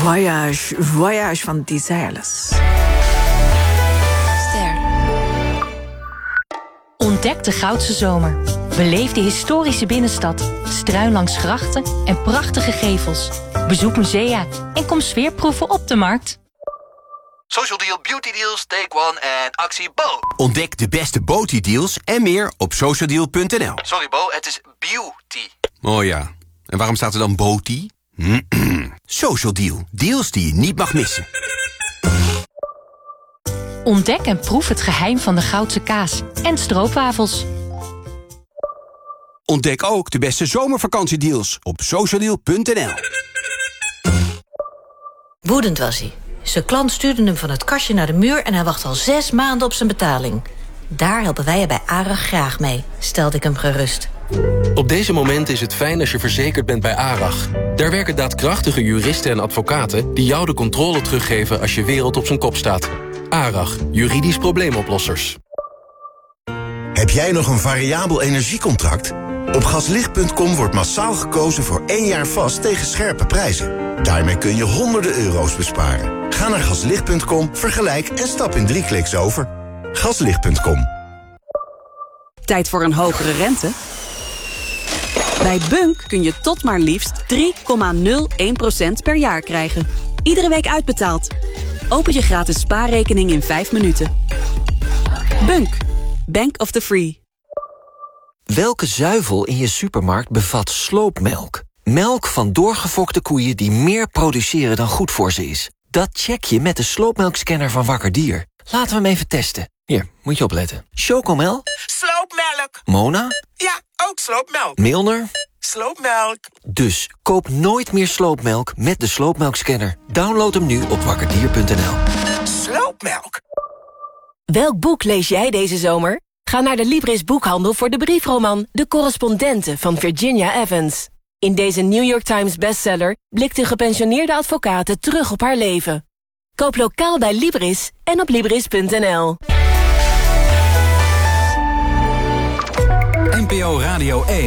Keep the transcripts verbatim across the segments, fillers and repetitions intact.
Voyage, Voyage van Desireless. Ster. Ontdek de Goudse zomer. Beleef de historische binnenstad, struin langs grachten en prachtige gevels. Bezoek musea en kom sfeerproeven op de markt. Social Deal, Beauty Deals, Take One en actie Bo. Ontdek de beste Beauty-deals en meer op socialdeal punt n l. Sorry Bo, het is beauty. Oh ja, en waarom staat er dan Beauty? Social Deal, deals die je niet mag missen. Ontdek en proef het geheim van de Goudse kaas en stroopwafels. Ontdek ook de beste zomervakantiedeals op socialdeal punt n l. Woedend was hij. Zijn klant stuurde hem van het kastje naar de muur en hij wacht al zes maanden op zijn betaling. Daar helpen wij je bij ARAG graag mee, stelde ik hem gerust. Op deze momenten is het fijn als je verzekerd bent bij ARAG. Daar werken daadkrachtige juristen en advocaten die jou de controle teruggeven als je wereld op zijn kop staat. ARAG, juridisch probleemoplossers. Heb jij nog een variabel energiecontract? Op gaslicht punt com wordt massaal gekozen voor één jaar vast tegen scherpe prijzen. Daarmee kun je honderden euro's besparen. Ga naar gaslicht punt com, vergelijk en stap in drie kliks over. gaslicht punt com. Tijd voor een hogere rente? Bij Bunk kun je tot maar liefst drie komma nul één procent per jaar krijgen. Iedere week uitbetaald. Open je gratis spaarrekening in vijf minuten. Bunk. Bank of the Free. Welke zuivel in je supermarkt bevat sloopmelk? Melk van doorgefokte koeien die meer produceren dan goed voor ze is. Dat check je met de sloopmelkscanner van Wakker Dier. Laten we hem even testen. Hier, moet je opletten. Chocomel? Sloopmelk. Mona? Ja, ook sloopmelk. Milner? Sloopmelk. Dus koop nooit meer sloopmelk met de sloopmelkscanner. Download hem nu op wakkerdier punt n l. Sloopmelk. Welk boek lees jij deze zomer? Ga naar de Libris boekhandel voor de briefroman De Correspondenten van Virginia Evans. In deze New York Times bestseller blikt de gepensioneerde advocate terug op haar leven. Koop lokaal bij Libris en op libris punt n l. N P O Radio één.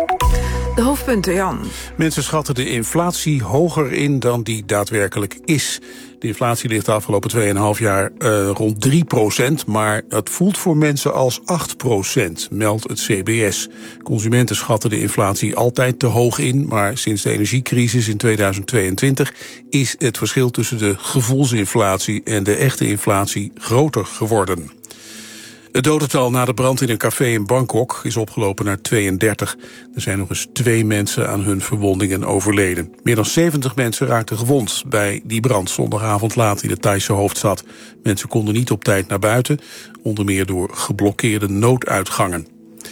De hoofdpunten, Jan. Mensen schatten de inflatie hoger in dan die daadwerkelijk is. De inflatie ligt de afgelopen twee komma vijf jaar uh, rond drie procent... maar het voelt voor mensen als acht procent, meldt het C B S. Consumenten schatten de inflatie altijd te hoog in... maar sinds de energiecrisis in tweeduizend tweeëntwintig... is het verschil tussen de gevoelsinflatie en de echte inflatie groter geworden. Het dodental na de brand in een café in Bangkok is opgelopen naar tweeëndertig. Er zijn nog eens twee mensen aan hun verwondingen overleden. Meer dan zeventig mensen raakten gewond bij die brand zondagavond laat in de Thaise hoofdstad. Mensen konden niet op tijd naar buiten, onder meer door geblokkeerde nooduitgangen.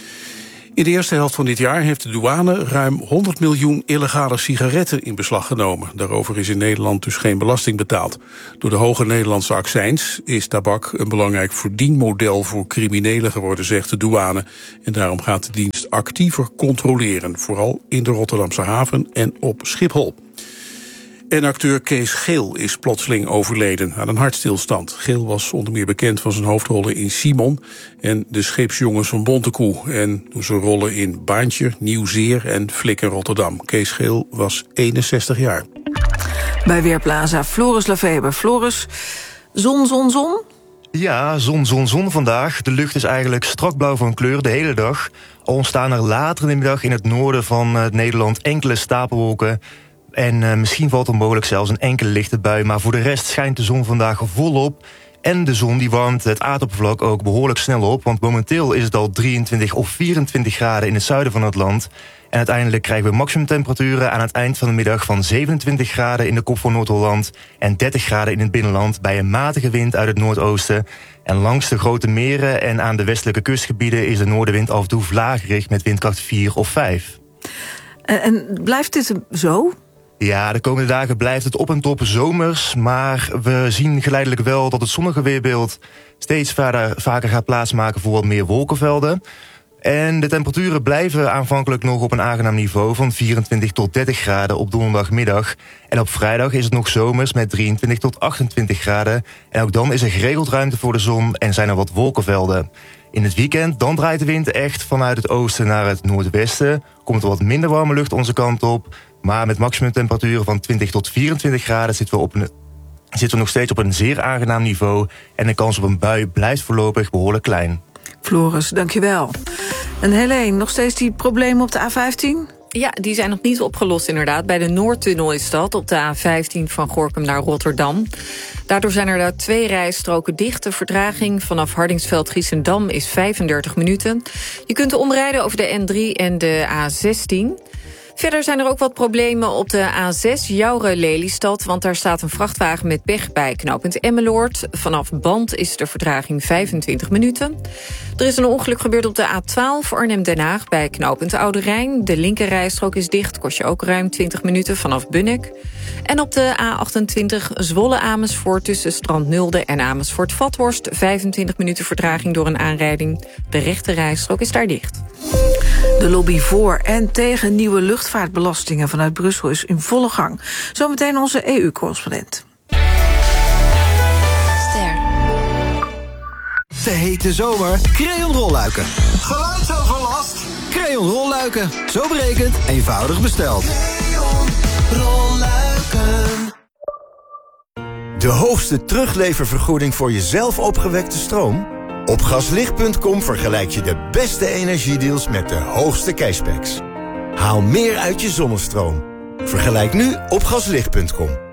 In de eerste helft van dit jaar heeft de douane ruim honderd miljoen illegale sigaretten in beslag genomen. Daarover is in Nederland dus geen belasting betaald. Door de hoge Nederlandse accijns is tabak een belangrijk verdienmodel voor criminelen geworden, zegt de douane. En daarom gaat de dienst actiever controleren, vooral in de Rotterdamse haven en op Schiphol. En acteur Kees Geel is plotseling overleden aan een hartstilstand. Geel was onder meer bekend van zijn hoofdrollen in Simon en De Scheepsjongens van Bontekoe. En zijn rollen in Baantje, Nieuwzeer en Flik in Rotterdam. Kees Geel was eenenzestig jaar. Bij Weerplaza Floris Lefeber. Floris, zon, zon, zon? Ja, zon, zon, zon vandaag. De lucht is eigenlijk strak blauw van kleur de hele dag. Al ontstaan er later in de middag in het noorden van uh, Nederland enkele stapelwolken. En uh, misschien valt er mogelijk zelfs een enkele lichte bui. Maar voor de rest schijnt de zon vandaag volop. En de zon die warmt het aardoppervlak ook behoorlijk snel op. Want momenteel is het al drieëntwintig of vierentwintig graden in het zuiden van het land. En uiteindelijk krijgen we maximumtemperaturen aan het eind van de middag van zevenentwintig graden in de kop van Noord-Holland en dertig graden in het binnenland bij een matige wind uit het noordoosten. En langs de grote meren en aan de westelijke kustgebieden is de noordenwind af en toe vlagerig met windkracht vier of vijf. En, en blijft dit zo? Ja, de komende dagen blijft het op en top zomers, maar we zien geleidelijk wel dat het zonnige weerbeeld steeds vaker, vaker gaat plaatsmaken voor wat meer wolkenvelden. En de temperaturen blijven aanvankelijk nog op een aangenaam niveau van vierentwintig tot dertig graden op donderdagmiddag. En op vrijdag is het nog zomers met drieëntwintig tot achtentwintig graden. En ook dan is er geregeld ruimte voor de zon en zijn er wat wolkenvelden. In het weekend dan draait de wind echt vanuit het oosten naar het noordwesten. Komt er wat minder warme lucht onze kant op. Maar met maximumtemperaturen van twintig tot vierentwintig graden zitten we, op een, zitten we nog steeds op een zeer aangenaam niveau. En de kans op een bui blijft voorlopig behoorlijk klein. Floris, dankjewel. En Helene, nog steeds die problemen op de A vijftien? Ja, die zijn nog niet opgelost inderdaad. Bij de Noordtunnel is dat, op de A vijftien van Gorinchem naar Rotterdam. Daardoor zijn er daar twee rijstroken dicht. De vertraging vanaf Hardingsveld-Giessendam is vijfendertig minuten. Je kunt omrijden over de N drie en de A zestien. Verder zijn er ook wat problemen op de A zes, Jouren-Lelystad... want daar staat een vrachtwagen met pech bij knooppunt Emmeloord. Vanaf Band is de vertraging vijfentwintig minuten. Er is een ongeluk gebeurd op de A twaalf, Arnhem-Den Haag... bij knooppunt Oude Rijn. De linkerrijstrook is dicht, kost je ook ruim twintig minuten vanaf Bunnik. En op de A achtentwintig, Zwolle-Amersfoort... tussen Strand Nulde en Amersfoort-Vathorst... vijfentwintig minuten vertraging door een aanrijding. De rechterrijstrook is daar dicht. De lobby voor en tegen nieuwe luchtvaartbelastingen vanuit Brussel is in volle gang. Zometeen onze E U-correspondent. Ster. De hete zomer, Creon rolluiken. Geluidsoverlast? Creon rolluiken. Zo berekend, eenvoudig besteld. Creon rolluiken. De hoogste terugleververgoeding voor je zelf opgewekte stroom? Op gaslicht punt com vergelijk je de beste energiedeals met de hoogste cashbacks. Haal meer uit je zonnestroom. Vergelijk nu op gaslicht punt com.